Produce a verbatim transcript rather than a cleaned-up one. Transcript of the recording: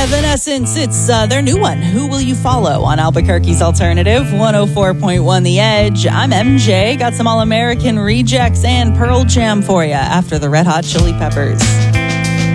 Evanescence, it's uh, their new one, Who Will You Follow, on Albuquerque's Alternative, one oh four point one The Edge. I'm M J, got some All-American Rejects and Pearl Jam for you after the Red Hot Chili Peppers.